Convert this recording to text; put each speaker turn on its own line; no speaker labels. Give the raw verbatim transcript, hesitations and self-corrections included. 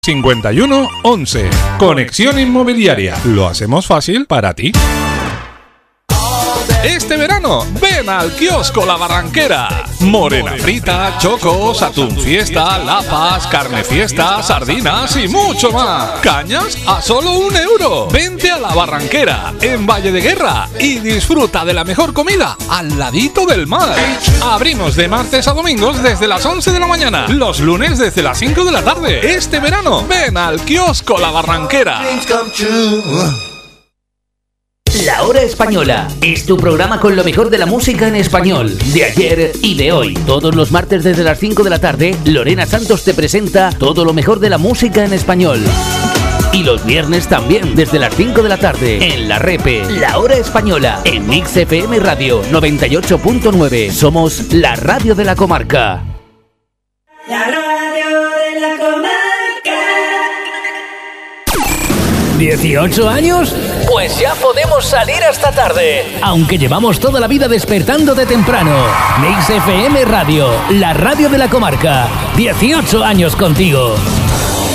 cincuenta y uno once. Conexión Inmobiliaria. Lo hacemos fácil para ti. Este verano, ven al kiosco La Barranquera. Morena frita, chocos, atún fiesta, lapas, carne fiesta, sardinas y mucho más. Cañas a solo un euro. Vente a La Barranquera, en Valle de Guerra, y disfruta de la mejor comida al ladito del mar. Abrimos de martes a domingos desde las once de la mañana, los lunes desde las cinco de la tarde. Este verano, ven al kiosco La Barranquera.
La Hora Española es tu programa con lo mejor de la música en español, de ayer y de hoy. Todos los martes desde las cinco de la tarde, Lorena Santos te presenta todo lo mejor de la música en español. Y los viernes también, desde las cinco de la tarde, en La Repe. La Hora Española, en Mix F M Radio noventa y ocho punto nueve. Somos la radio de la comarca.
La radio de la comarca.
¿dieciocho años? Pues ya podemos salir esta tarde. Aunque llevamos toda la vida despertando de temprano. Mix F M Radio, la radio de la comarca. dieciocho años contigo.